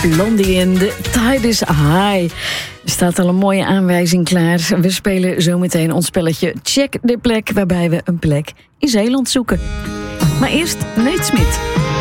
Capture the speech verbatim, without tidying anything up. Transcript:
Blondie in de Tide is High. Er staat al een mooie aanwijzing klaar. We spelen zometeen ons spelletje Check de plek, waarbij we een plek in Zeeland zoeken. Maar eerst Nate Smit.